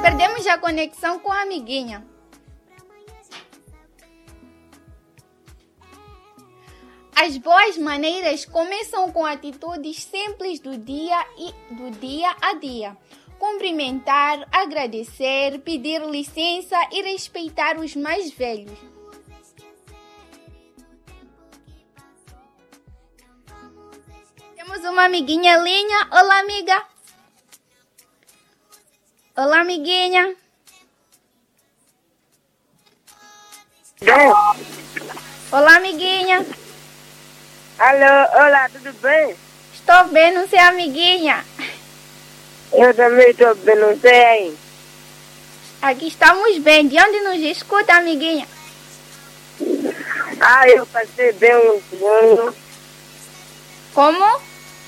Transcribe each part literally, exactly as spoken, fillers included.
perdemos a conexão com a amiguinha. As boas maneiras começam com atitudes simples do dia e do dia a dia. Cumprimentar, agradecer, pedir licença e respeitar os mais velhos. Temos uma amiguinha linha. Olá, amiga. Olá, amiguinha. Olá, amiguinha. Alô, olá, tudo bem? Estou bem, não sei, amiguinha. Eu também estou bem, não sei aí. Aqui estamos bem. De onde nos escuta, amiguinha? Ah, eu passei bem um junho. Como?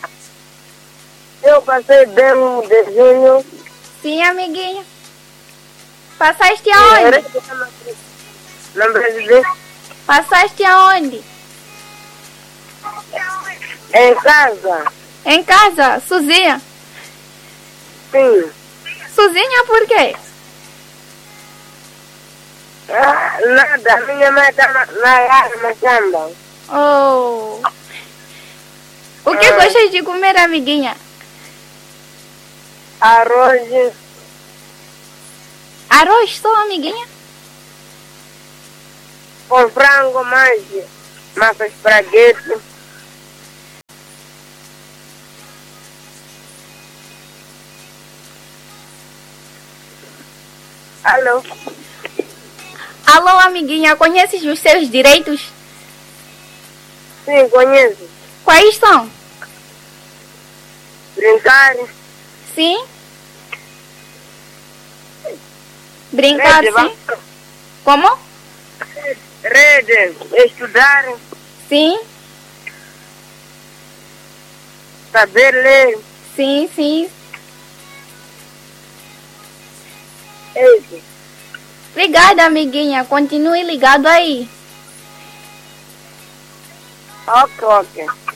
Eu passei bem um de junho. Sim, amiguinha. Passaste aonde? Não brasileiro? Passaste aonde? Em casa. Em casa, sozinha? Sim. Sozinha por quê? Ah, nada, minha mãe está na, na, na samba. Oh. O que Ah. gostas de comer, amiguinha? Arroz, Arroz só, amiguinha? com frango, mais massa espraguete. Alô? Alô, amiguinha, conheces os seus direitos? Sim, conheço. Quais são? Brincar, Sim? Brincar, rede, sim? Como? rede, estudar, Sim? saber ler. Sim, sim. Isso. Obrigada, amiguinha. Continue ligado aí. Ok, ok.